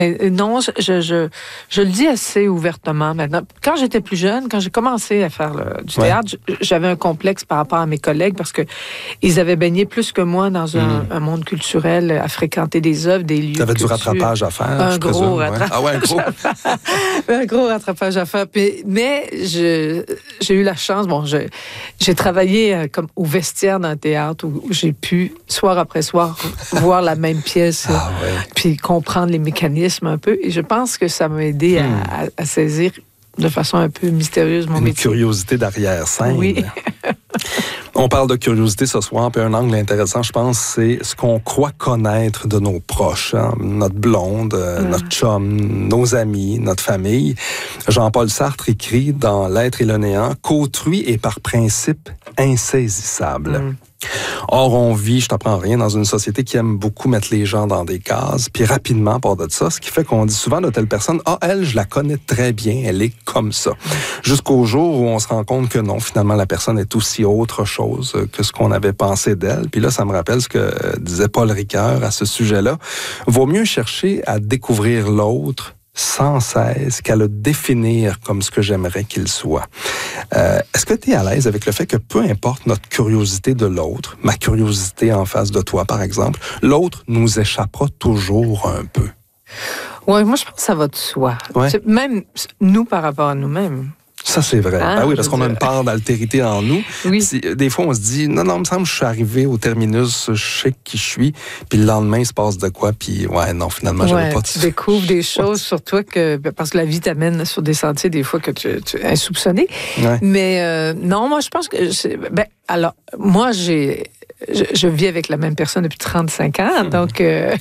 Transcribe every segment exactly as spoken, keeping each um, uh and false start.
Et non, je, je, je, je le dis assez ouvertement maintenant. Quand j'étais plus jeune, quand j'ai commencé à faire le, du théâtre, ouais. j'avais un complexe par rapport à mes collègues parce que ils avaient baigné plus que moi dans un, mmh. un monde culturel, à fréquenter des œuvres, des lieux. Tu avais du rattrapage à faire, un je gros présume. rattrapage. Ouais. Ah ouais, un gros. un gros rattrapage à faire. Puis, mais je, j'ai eu la chance, bon, je, j'ai travaillé comme au vestiaire d'un théâtre où, où j'ai pu, soir après soir, voir la même pièce, ah ouais. puis comprendre les mécanismes un peu, et je pense que ça m'a aidé hmm. à, à, à saisir de façon un peu mystérieuse mon Une métier. Une curiosité d'arrière-scène. Oui. On parle de curiosité ce soir, puis un angle intéressant, je pense, c'est ce qu'on croit connaître de nos proches, hein? Notre blonde, mmh. notre chum, nos amis, notre famille. Jean-Paul Sartre écrit dans L'être et le néant qu'autrui est par principe insaisissable. Mmh. Or, on vit, je t'apprends rien, dans une société qui aime beaucoup mettre les gens dans des cases, puis rapidement, par de ça, ce qui fait qu'on dit souvent de telle personne, ah, elle, je la connais très bien, elle est comme ça. Jusqu'au jour où on se rend compte que non, finalement, la personne est aussi autre chose que ce qu'on avait pensé d'elle. Puis là, ça me rappelle ce que disait Paul Ricoeur à ce sujet-là. Vaut mieux chercher à découvrir l'autre sans cesse qu'à le définir comme ce que j'aimerais qu'il soit. Euh, est-ce que tu es à l'aise avec le fait que peu importe notre curiosité de l'autre, ma curiosité en face de toi, par exemple, l'autre nous échappera toujours un peu? Oui, moi, je pense que ça va de soi. Ouais. Même nous par rapport à nous-mêmes. Ça, c'est vrai. Ah, ah oui, parce qu'on a une part d'altérité en nous. Oui. Si, des fois, on se dit, non, non, il me semble que je suis arrivé au terminus, je sais qui je suis, puis le lendemain, il se passe de quoi, puis ouais, non, finalement, j'avais ouais, pas de... Tu découvres des choses sur toi, que, parce que la vie t'amène sur des sentiers, des fois, que tu, tu es insoupçonné. Ouais. Mais euh, non, moi, je pense que... C'est, ben, alors, moi, j'ai... Je, je vis avec la même personne depuis trente-cinq ans, mmh. donc... Euh,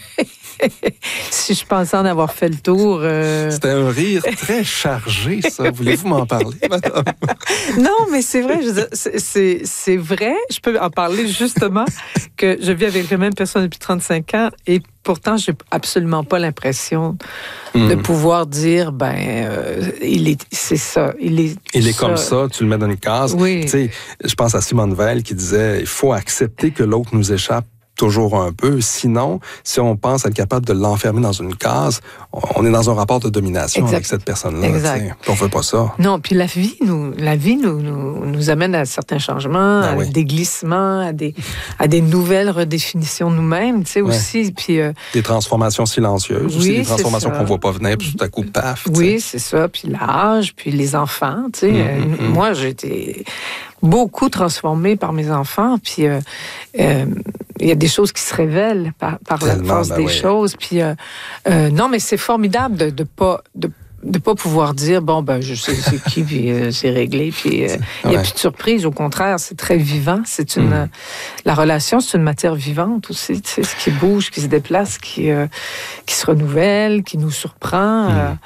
si je pensais en avoir fait le tour... Euh... C'était un rire très chargé, ça. Voulez-vous m'en parler, madame? Non, mais c'est vrai. Je veux dire, c'est, c'est, c'est vrai. Je peux en parler justement que je vis avec la même personne depuis trente-cinq ans et pourtant, j'ai absolument pas l'impression mmh. de pouvoir dire, ben, euh, il est, c'est ça. Il est, il est ça. comme ça, tu le mets dans une case. Oui. Tu sais, je pense à Simone Veil qui disait, il faut accepter que l'autre nous échappe toujours un peu. Sinon, si on pense être capable de l'enfermer dans une case, on est dans un rapport de domination exact. Avec cette personne-là. Exact. On ne veut pas ça. Non, puis la vie, nous, la vie nous, nous, nous amène à certains changements, ah, à oui. des glissements, à des, à des nouvelles redéfinitions de nous-mêmes, tu sais, ouais. aussi. Puis, euh, des transformations silencieuses, oui, aussi des transformations qu'on ne voit pas venir, puis tout à coup, paf. Oui, c'est ça. Puis l'âge, puis les enfants, tu sais. Mm-hmm. Euh, moi, j'ai été beaucoup transformée par mes enfants, puis euh, euh, il y a des choses qui se révèlent par, par la force ben des oui. choses. Puis euh, euh, non, mais c'est formidable de de pas de de pas pouvoir dire bon ben je sais c'est qui puis euh, c'est réglé puis euh, il y a ouais. plus de surprise. Au contraire, c'est très vivant. C'est une mm. la relation, c'est une matière vivante aussi. Tu sais, ce qui bouge, qui se déplace, qui euh, qui se renouvelle, qui nous surprend. Mm. Euh,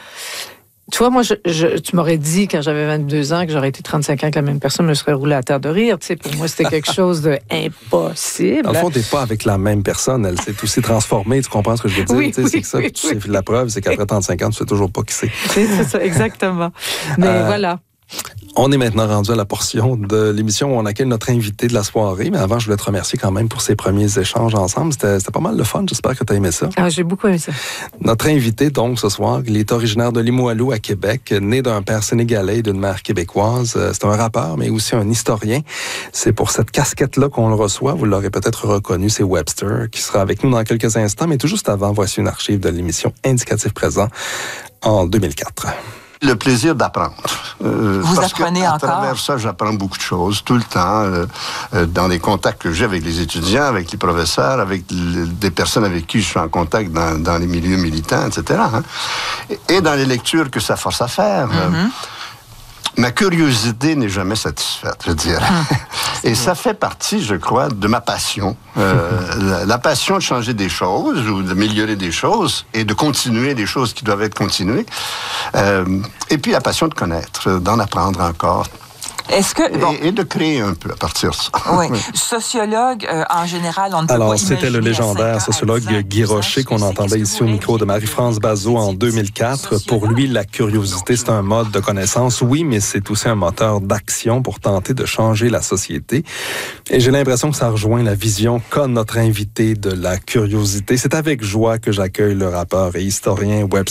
Tu vois, moi, je, je, tu m'aurais dit, quand j'avais vingt-deux ans, que j'aurais été trente-cinq ans avec la même personne, je me serais roulé à terre de rire. Tu sais, pour moi, c'était quelque chose d'impossible. Dans le fond, t'es pas avec la même personne. Elle s'est aussi transformée. Tu comprends ce que je veux dire? Oui, tu sais, oui, c'est que ça. Oui, tu oui. sais, la preuve, c'est qu'après trente-cinq ans, tu sais toujours pas qui c'est. C'est ça, exactement. Mais euh, voilà. On est maintenant rendu à la portion de l'émission où on accueille notre invité de la soirée. Mais avant, je voulais te remercier quand même pour ces premiers échanges ensemble. C'était, c'était pas mal de fun. J'espère que tu as aimé ça. Ah, j'ai beaucoup aimé ça. Notre invité, donc, ce soir, il est originaire de Limoilou, à Québec, né d'un père sénégalais et d'une mère québécoise. C'est un rappeur, mais aussi un historien. C'est pour cette casquette-là qu'on le reçoit. Vous l'aurez peut-être reconnu, c'est Webster, qui sera avec nous dans quelques instants. Mais tout juste avant, voici une archive de l'émission Indicatif présent en deux mille quatre. Le plaisir d'apprendre. Euh, Vous parce apprenez que à encore? À travers ça, j'apprends beaucoup de choses, tout le temps, euh, euh, dans les contacts que j'ai avec les étudiants, avec les professeurs, avec le, des personnes avec qui je suis en contact dans, dans les milieux militants, et cetera. Hein? Et, et dans les lectures que ça force à faire. Mm-hmm. Euh, ma curiosité n'est jamais satisfaite, je dirais. Mmh. Et ça fait partie, je crois, de ma passion. Euh, la, la passion de changer des choses ou d'améliorer des choses et de continuer des choses qui doivent être continuées. Euh, et puis la passion de connaître, d'en apprendre encore. Est-ce que, bon, et, et de créer un peu à partir de ça. Oui. oui. Sociologue, euh, en général, on ne peut Alors, pas c'était le légendaire sociologue Guy Rocher qu'on entendait ici au micro de Marie-France Bazot en deux mille quatre. Pour lui, la curiosité, c'est un mode de connaissance, oui, mais c'est aussi un moteur d'action pour tenter de changer la société. Et j'ai l'impression que ça rejoint la vision qu'a notre invité de la curiosité. C'est avec joie que j'accueille le rappeur et historien Webster